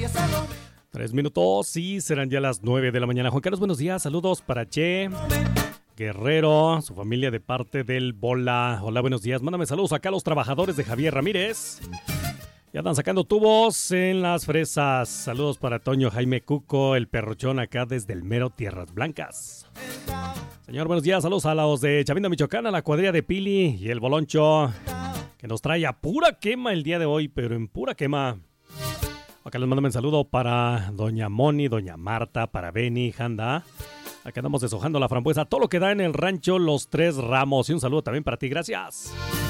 3 minutos y serán ya las 9 de la mañana. Juan Carlos, buenos días. Saludos para Che Guerrero, su familia de parte del Bola. Hola, buenos días. Mándame saludos acá a los trabajadores de Javier Ramírez. Ya andan sacando tubos en las fresas. Saludos para Toño, Jaime, Cuco, el Perrochón acá desde el mero Tierras Blancas. Señor, buenos días. Saludos a los de Chavinda, Michoacán, a la cuadrilla de Pili y el Boloncho, que nos trae a pura quema el día de hoy, pero en pura quema. Acá les mando un saludo para doña Moni, doña Marta, para Beni, Janda. Acá andamos deshojando la frambuesa, todo lo que da en el rancho Los Tres Ramos. Y un saludo también para ti, gracias.